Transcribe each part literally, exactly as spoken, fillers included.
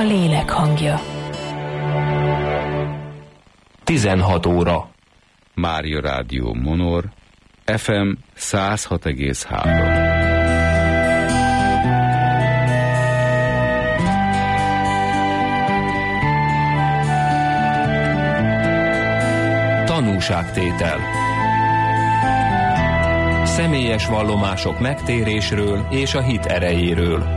lélek hangja. tizenhat óra. Mária Rádió Monor, ef em száz hat egész három. Tanúságtétel. Személyes vallomások megtérésről és a hit erejéről.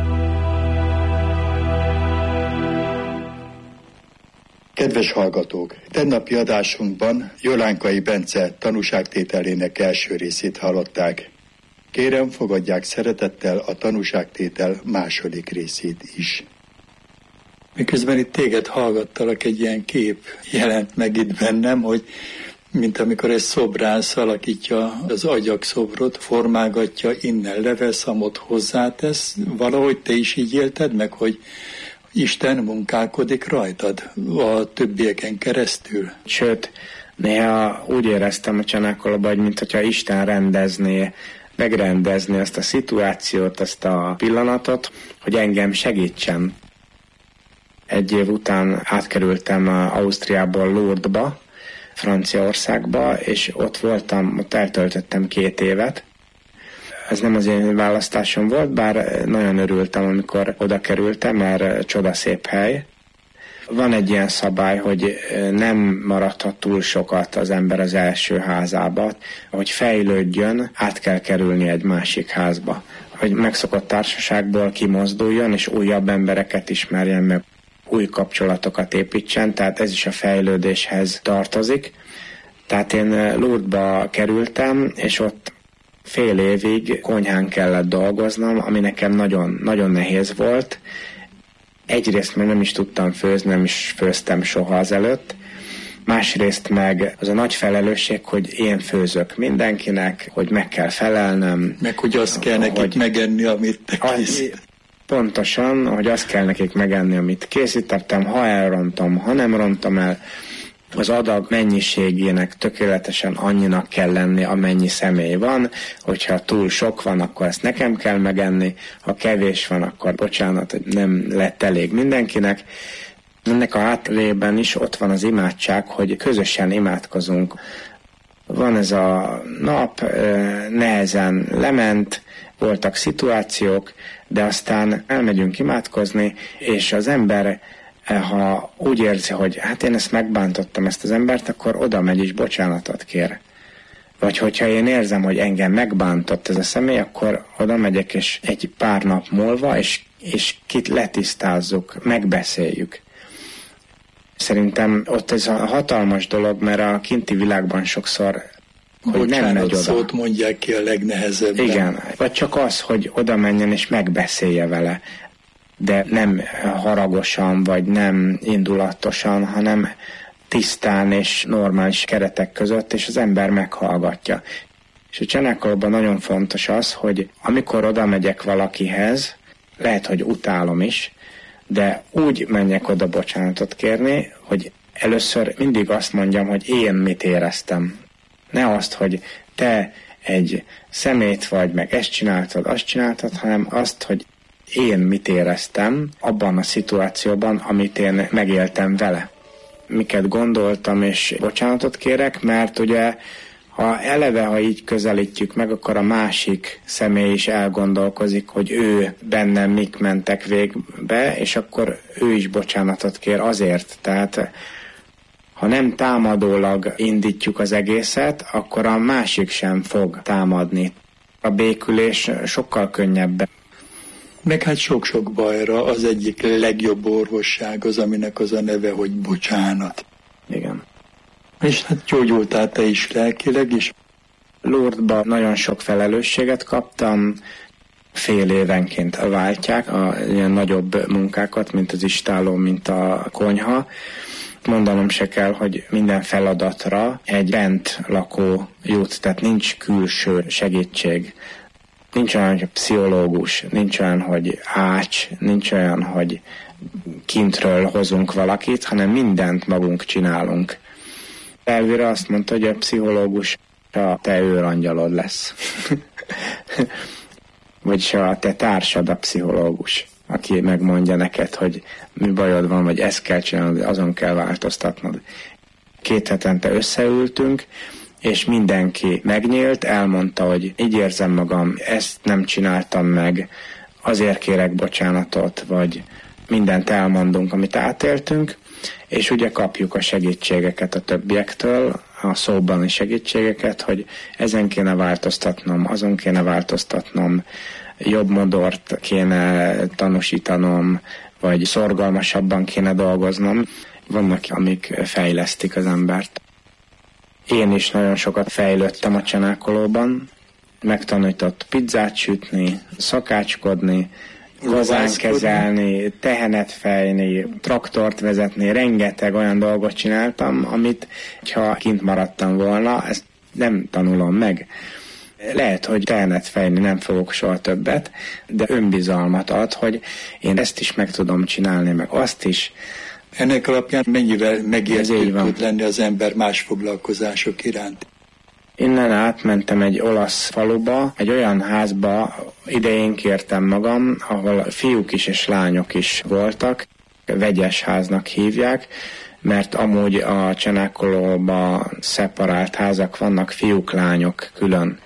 Kedves hallgatók! Tegnapi adásunkban Jolánkai Bence tanúságtételének első részét hallották. Kérem, fogadják szeretettel a tanúságtétel második részét is. Miközben itt téged hallgattalak, egy ilyen kép jelent meg itt bennem, hogy mint amikor egy szobrász alakítja az agyakszobrot, formálgatja, innen levesz, amott hozzátesz. Valahogy te is így élted meg, hogy Isten munkálkodik rajtad a többieken keresztül? Sőt, néha úgy éreztem a Csanákolóban, hogy mintha Isten rendezné, megrendezné ezt a szituációt, ezt a pillanatot, hogy engem segítsen. Egy év után átkerültem Ausztriából Lourdesba, Franciaországba, és ott voltam, ott eltöltöttem két évet. Ez nem az én választásom volt, bár nagyon örültem, amikor oda kerültem, mert csodaszép hely. Van egy ilyen szabály, hogy nem maradhat túl sokat az ember az első házába, hogy fejlődjön, át kell kerülni egy másik házba. Hogy megszokott társaságból kimozduljon, és újabb embereket ismerjen meg, új kapcsolatokat építsen, tehát ez is a fejlődéshez tartozik. Tehát én Lourdesba kerültem, és ott fél évig konyhán kellett dolgoznom, ami nekem nagyon, nagyon nehéz volt. Egyrészt meg nem is tudtam főzni, nem is főztem soha azelőtt. Másrészt meg az a nagy felelősség, hogy én főzök mindenkinek, hogy meg kell felelnem. Meg hogy azt kell nekik hogy megenni, amit te készítettem. Pontosan, hogy azt kell nekik megenni, amit készítettem, ha elrontom, ha nem rontom el. Az adag mennyiségének tökéletesen annyinak kell lenni, amennyi személy van, hogyha túl sok van, akkor ezt nekem kell megenni, ha kevés van, akkor bocsánat, hogy nem lett elég mindenkinek. Ennek a háttérében is ott van az imádság, hogy közösen imádkozunk. Van ez a nap, nehezen lement, voltak szituációk, de aztán elmegyünk imádkozni, és az ember, ha úgy érzi, hogy hát én ezt megbántottam, ezt az embert, akkor oda megy és bocsánatot kér. Vagy hogyha én érzem, hogy engem megbántott ez a személy, akkor oda megyek, és egy pár nap múlva, és, és kit letisztázzuk, megbeszéljük. Szerintem ott ez a hatalmas dolog, mert a kinti világban sokszor, hogy bocsánat, nem megy oda. Szót mondják ki a legnehezebben. Igen, vagy csak az, hogy oda menjen és megbeszélje vele. De nem haragosan, vagy nem indulatosan, hanem tisztán és normális keretek között, és az ember meghallgatja. És a Csanákolóban nagyon fontos az, hogy amikor oda megyek valakihez, lehet, hogy utálom is, de úgy menjek oda bocsánatot kérni, hogy először mindig azt mondjam, hogy én mit éreztem. Ne azt, hogy te egy szemét vagy, meg ezt csináltad, azt csináltad, hanem azt, hogy én mit éreztem abban a szituációban, amit én megéltem vele. Miket gondoltam, és bocsánatot kérek, mert ugye, ha eleve, ha így közelítjük meg, akkor a másik személy is elgondolkozik, hogy ő bennem mik mentek végbe, és akkor ő is bocsánatot kér azért. Tehát ha nem támadólag indítjuk az egészet, akkor a másik sem fog támadni. A békülés sokkal könnyebb. Meg hát sok-sok bajra az egyik legjobb orvosság az, aminek az a neve, hogy bocsánat. Igen. És hát gyógyultál te is lelkileg is. Lourdesban nagyon sok felelősséget kaptam, fél évenként váltják a ilyen nagyobb munkákat, mint az istálló, mint a konyha. Mondanom se kell, hogy minden feladatra egy bent lakó jut, tehát nincs külső segítség. Nincs olyan, hogy pszichológus, nincs olyan, hogy ács, nincs olyan, hogy kintről hozunk valakit, hanem mindent magunk csinálunk. Elvire azt mondta, hogy a pszichológus a te őrangyalod lesz. Vagyis a te társad a pszichológus. aki megmondja neked, hogy mi bajod van, vagy ezt kell csinálnod, azon kell változtatnod. Két hetente összeültünk, és mindenki megnyílt, elmondta, hogy így érzem magam, ezt nem csináltam meg, azért kérek bocsánatot, vagy mindent elmondunk, amit átéltünk, és ugye kapjuk a segítségeket a többiektől, a szóbani segítségeket, hogy ezen kéne változtatnom, azon kéne változtatnom, jobb modort kéne tanúsítanom, vagy szorgalmasabban kéne dolgoznom. Vannak, amik fejlesztik az embert. Én is nagyon sokat fejlődtem a csanákolóban, megtanított pizzát sütni, szakácskodni, gazán kezelni, tehenet fejni, traktort vezetni, rengeteg olyan dolgot csináltam, amit, ha kint maradtam volna, ezt nem tanulom meg. Lehet, hogy tehenet fejni nem fogok soha többet, de önbizalmat ad, hogy én ezt is meg tudom csinálni, meg azt is. Ennek alapján mennyivel megértő tud lenni az ember más foglalkozások iránt? Innen átmentem egy olasz faluba, egy olyan házba, idején kértem magam, ahol fiúk is és lányok is voltak, vegyes háznak hívják, mert amúgy a csanákolóban szeparált házak vannak, fiúk, lányok külön.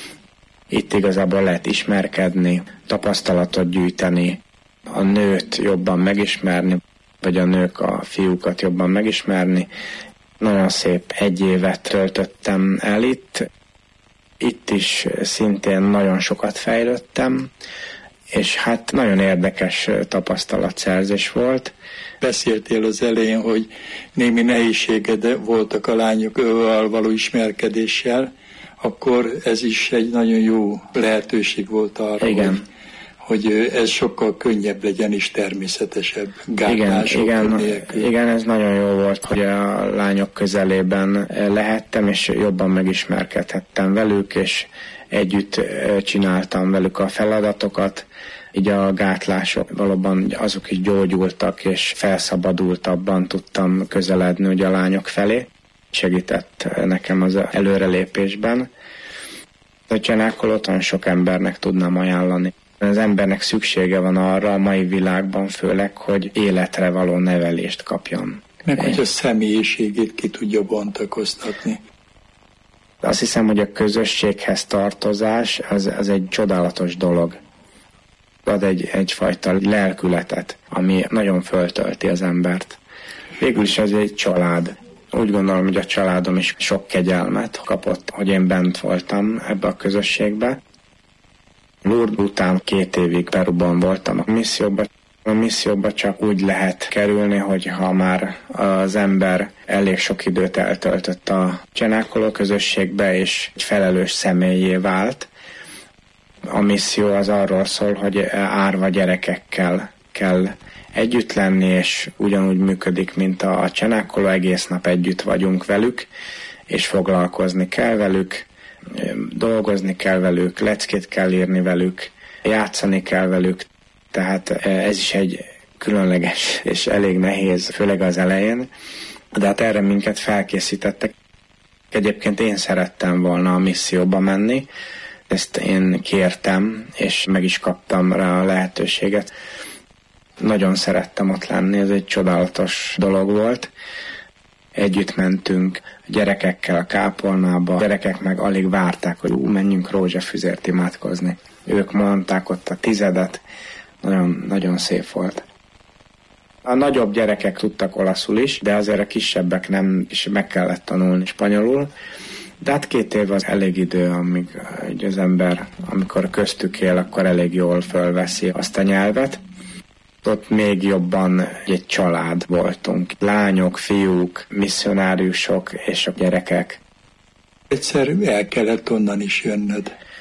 Itt igazából lehet ismerkedni, tapasztalatot gyűjteni, a nőt jobban megismerni, vagy a nők a fiúkat jobban megismerni. Nagyon szép egy évet töltöttem el itt. Itt is szintén nagyon sokat fejlődtem, és hát nagyon érdekes tapasztalatszerzés volt. Beszéltél az elején, hogy némi nehézséged voltak a lányokkal való ismerkedéssel, akkor ez is egy nagyon jó lehetőség volt arra, igen. hogy, hogy ez sokkal könnyebb legyen és természetesebb. Igen, igen, igen, ez nagyon jó volt, hogy a lányok közelében lehettem, és jobban megismerkedhettem velük, és együtt csináltam velük a feladatokat. Így a gátlások valóban azok is gyógyultak, és felszabadultabban tudtam közeledni ugye a lányok felé. Segített nekem az előrelépésben. A csanákolót olyan sok embernek tudnám ajánlani. Az embernek szüksége van arra a mai világban főleg, hogy életre való nevelést kapjon. Meg hogy a személyiségét ki tudja bontakoztatni. Azt hiszem, hogy a közösséghez tartozás az, az egy csodálatos dolog. Ad egy, egyfajta lelkületet, ami nagyon föltölti az embert. Végül is ez egy család. Úgy gondolom, hogy a családom is sok kegyelmet kapott, hogy én bent voltam ebbe a közösségbe. Lourdes után két évig Peruban voltam a misszióban. A misszióba csak úgy lehet kerülni, hogy ha már az ember elég sok időt eltöltött a csanákoló közösségbe, és egy felelős személyé vált. A misszió az arról szól, hogy árva gyerekekkel kell együtt lenni, és ugyanúgy működik, mint a csanákoló, egész nap együtt vagyunk velük, és foglalkozni kell velük, dolgozni kell velük, leckét kell írni velük, játszani kell velük, tehát ez is egy különleges és elég nehéz, főleg az elején, de hát erre minket felkészítettek. Egyébként én szerettem volna a misszióba menni, ezt én kértem, és meg is kaptam rá a lehetőséget. Nagyon szerettem ott lenni, ez egy csodálatos dolog volt. Együtt mentünk a gyerekekkel a kápolnába, a gyerekek meg alig várták, hogy ú, menjünk rózsafüzért imádkozni. Ők mondták ott a tizedet, nagyon, nagyon szép volt. A nagyobb gyerekek tudtak olaszul is, de azért a kisebbek nem, és meg kellett tanulni spanyolul. De hát két év az elég idő, amíg az ember, amikor köztük él, akkor elég jól fölveszi azt a nyelvet. Ott még jobban egy család voltunk. Lányok, fiúk, misszionáriusok és a gyerekek. Egyszer el kellett onnan is jönnöd.